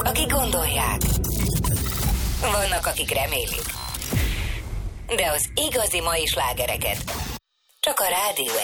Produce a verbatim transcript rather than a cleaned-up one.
akik gondolják. Vannak, akik remélik. De az igazi mai slágereket csak a Rádió